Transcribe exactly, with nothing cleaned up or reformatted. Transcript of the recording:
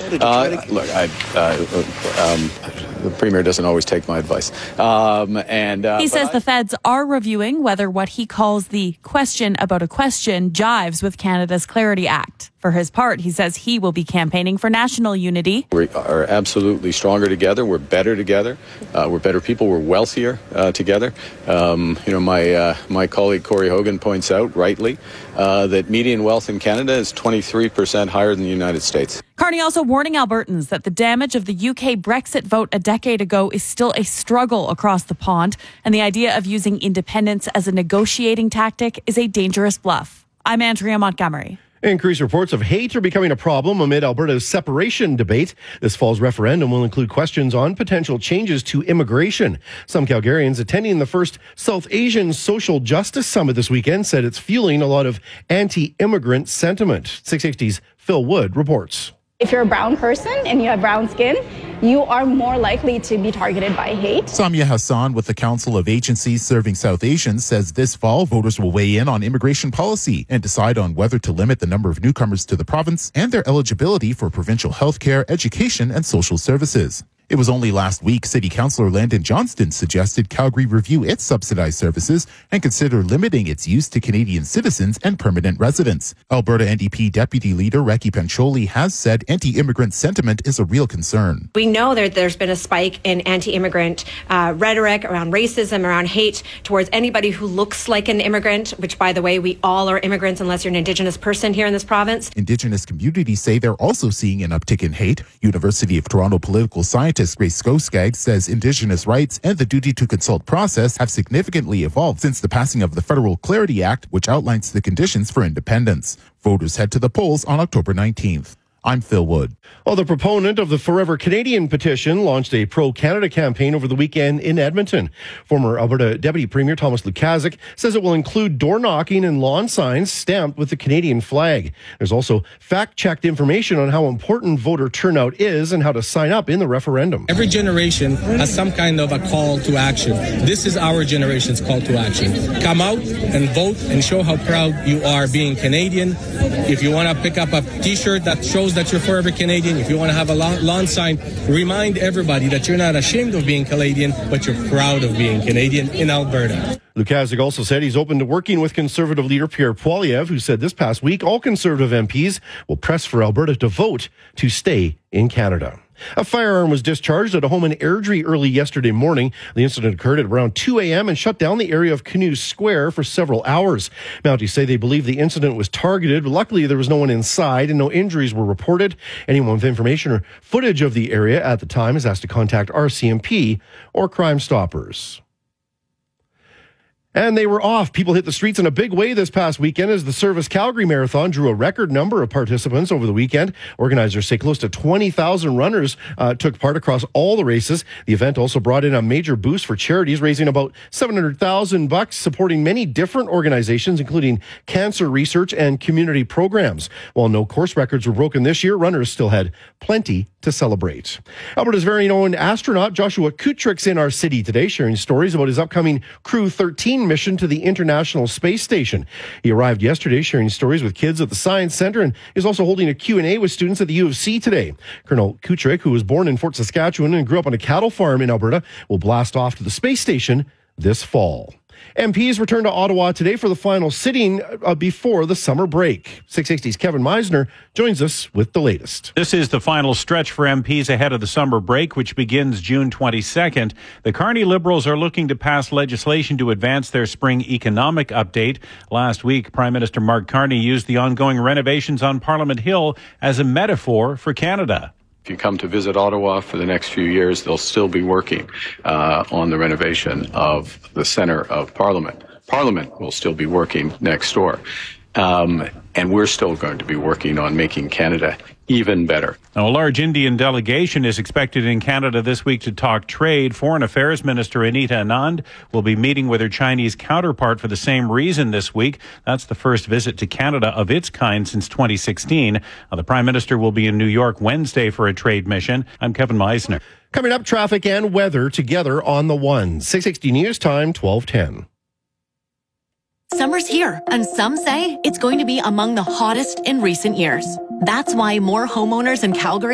Uh, look, I, uh, um, the Premier doesn't always take my advice. Um, and uh, He says I, the feds are reviewing whether what he calls the question about a question jives with Canada's Clarity Act. For his part, he says he will be campaigning for national unity. We are absolutely stronger together. We're better together. Uh, we're better people. We're wealthier uh, together. Um, you know, my uh, my colleague Corey Hogan points out rightly uh, that median wealth in Canada is twenty-three percent higher than the United States. Carney also warning Albertans that the damage of the U K Brexit vote a decade ago is still a struggle across the pond, and the idea of using independence as a negotiating tactic is a dangerous bluff. I'm Andrea Montgomery. Increased reports of hate are becoming a problem amid Alberta's separation debate. This fall's referendum will include questions on potential changes to immigration. Some Calgarians attending the first South Asian Social Justice Summit this weekend said it's fueling a lot of anti-immigrant sentiment. six sixty's Phil Wood reports. If you're a brown person and you have brown skin, you are more likely to be targeted by hate. Samia Hassan with the Council of Agencies Serving South Asians says this fall voters will weigh in on immigration policy and decide on whether to limit the number of newcomers to the province and their eligibility for provincial health care, education, and social services. It was only last week City Councillor Landon Johnston suggested Calgary review its subsidized services and consider limiting its use to Canadian citizens and permanent residents. Alberta N D P Deputy Leader Recchi Pancholi has said anti-immigrant sentiment is a real concern. We know that there's been a spike in anti-immigrant uh, rhetoric around racism, around hate towards anybody who looks like an immigrant, which, by the way, we all are immigrants unless you're an Indigenous person here in this province. Indigenous communities say they're also seeing an uptick in hate. University of Toronto political scientist Grace Skoskag says Indigenous rights and the duty to consult process have significantly evolved since the passing of the Federal Clarity Act, which outlines the conditions for independence. Voters head to the polls on October nineteenth. I'm Phil Wood. Well, the proponent of the Forever Canadian petition launched a pro-Canada campaign over the weekend in Edmonton. Former Alberta Deputy Premier Thomas Lukaszuk says it will include door knocking and lawn signs stamped with the Canadian flag. There's also fact-checked information on how important voter turnout is and how to sign up in the referendum. Every generation has some kind of a call to action. This is our generation's call to action. Come out and vote and show how proud you are being Canadian. If you want to pick up a T-shirt that shows that you're forever Canadian, if you want to have a lawn sign, remind everybody that you're not ashamed of being Canadian, but you're proud of being Canadian in Alberta. Lukaszuk also said he's open to working with Conservative leader Pierre Poilievre, who said this past week all Conservative M Ps will press for Alberta to vote to stay in Canada. A firearm was discharged at a home in Airdrie early yesterday morning. The incident occurred at around two a.m. and shut down the area of Canoe Square for several hours. Mounties say they believe the incident was targeted. Luckily, there was no one inside and no injuries were reported. Anyone with information or footage of the area at the time is asked to contact R C M P or Crime Stoppers. And they were off. People hit the streets in a big way this past weekend as the Service Calgary Marathon drew a record number of participants over the weekend. Organizers say close to twenty thousand runners uh, took part across all the races. The event also brought in a major boost for charities, raising about seven hundred thousand bucks, supporting many different organizations, including cancer research and community programs. While no course records were broken this year, runners still had plenty to celebrate. Alberta's very own astronaut Joshua Kutrick's in our city today, sharing stories about his upcoming Crew thirteen mission to the International Space Station. He arrived yesterday sharing stories with kids at the Science Centre and is also holding a Q and A with students at the U of C today. Colonel Kutrick, who was born in Fort Saskatchewan and grew up on a cattle farm in Alberta, will blast off to the space station this fall. M Ps return to Ottawa today for the final sitting uh, before the summer break. six sixty's Kevin Meisner joins us with the latest. This is the final stretch for M Ps ahead of the summer break, which begins June twenty-second. The Carney Liberals are looking to pass legislation to advance their spring economic update. Last week, Prime Minister Mark Carney used the ongoing renovations on Parliament Hill as a metaphor for Canada. If you come to visit Ottawa for the next few years, they'll still be working uh, on the renovation of the centre of Parliament. Parliament will still be working next door. Um, and we're still going to be working on making Canada even better. Now, a large Indian delegation is expected in Canada this week to talk trade. Foreign Affairs Minister Anita Anand will be meeting with her Chinese counterpart for the same reason this week. That's the first visit to Canada of its kind since twenty sixteen. Now, the Prime Minister will be in New York Wednesday for a trade mission. I'm Kevin Meisner. Coming up, traffic and weather together on the one. six sixty News Time, twelve ten. Summer's here, and some say it's going to be among the hottest in recent years. That's why more homeowners in Calgary